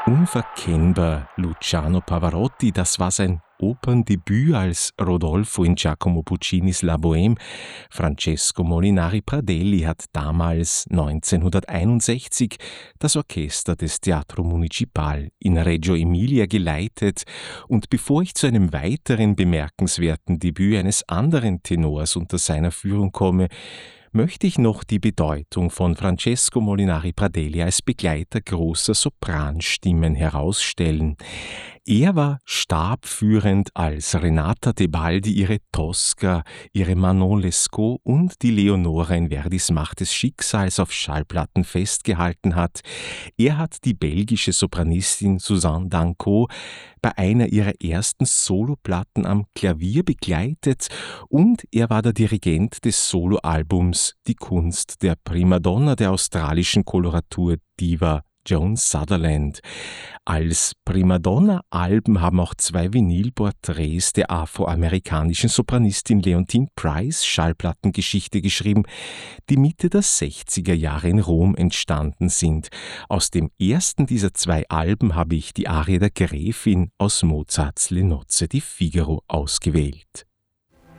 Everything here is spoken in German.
Unverkennbar Luciano Pavarotti, das war sein Operndebüt als Rodolfo in Giacomo Puccinis La Bohème. Francesco Molinari Pradelli hat damals 1961 das Orchester des Teatro Municipal in Reggio Emilia geleitet, und bevor ich zu einem weiteren bemerkenswerten Debüt eines anderen Tenors unter seiner Führung komme, möchte ich noch die Bedeutung von Francesco Molinari Pradelli als Begleiter großer Sopranstimmen herausstellen. Er war stabführend, als Renata Tebaldi ihre Tosca, ihre Manon Lescaut und die Leonora in Verdis Macht des Schicksals auf Schallplatten festgehalten hat. Er hat die belgische Sopranistin Suzanne Danco bei einer ihrer ersten Soloplatten am Klavier begleitet, und er war der Dirigent des Soloalbums Die Kunst der Primadonna der australischen Koloratur-Diva Joan Sutherland. Als Primadonna-Alben haben auch 2 Vinylporträts der afroamerikanischen Sopranistin Leontine Price Schallplattengeschichte geschrieben, die Mitte der 60er Jahre in Rom entstanden sind. Aus dem ersten dieser 2 Alben habe ich die Arie der Gräfin aus Mozarts Le Nozze di Figaro ausgewählt.